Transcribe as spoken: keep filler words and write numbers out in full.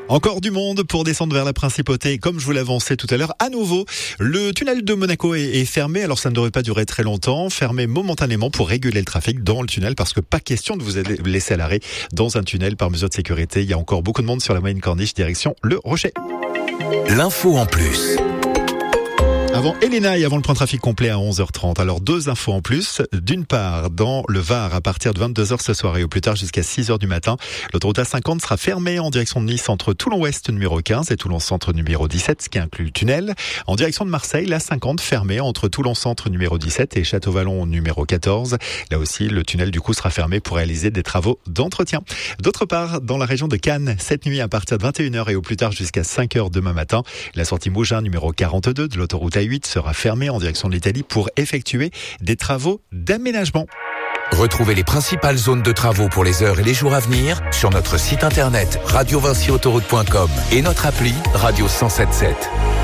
Encore du monde pour descendre vers la Principauté. Comme je vous l'annonçais tout à l'heure, à nouveau, le tunnel de Monaco est, est fermé. Alors ça ne devrait pas durer très longtemps. Fermé momentanément pour réguler le trafic dans le tunnel parce que pas question de vous laisser à l'arrêt dans un tunnel par mesure de sécurité. Il y a encore beaucoup de monde sur la moyenne corniche direction Le Rocher. L'info en plus. Avant Elena et avant le point trafic complet à onze heures trente. Alors deux infos en plus. D'une part, dans le Var, à partir de vingt-deux heures ce soir et au plus tard jusqu'à six heures du matin, l'autoroute A cinquante sera fermée en direction de Nice entre Toulon-Ouest numéro quinze et Toulon-Centre numéro dix-sept, ce qui inclut le tunnel. En direction de Marseille, l'A cinquante fermée entre Toulon-Centre numéro dix-sept et Château-Vallon numéro quatorze. Là aussi, le tunnel du coup sera fermé pour réaliser des travaux d'entretien. D'autre part, dans la région de Cannes, cette nuit à partir de vingt et une heures et au plus tard jusqu'à cinq heures demain matin, la sortie Mougins numéro quarante-deux de l'autoroute A huit sera fermée en direction de l'Italie pour effectuer des travaux d'aménagement. Retrouvez les principales zones de travaux pour les heures et les jours à venir sur notre site internet radio vinci autoroute point com et notre appli Radio cent soixante-dix-sept.